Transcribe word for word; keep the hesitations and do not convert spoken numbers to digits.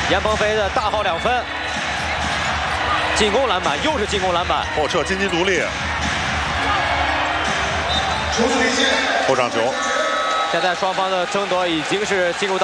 严鹏飞的大号两分，进攻篮板，又是进攻篮板， 后撤金鸡独立，后上球。 现在双方的争夺已经是进入到。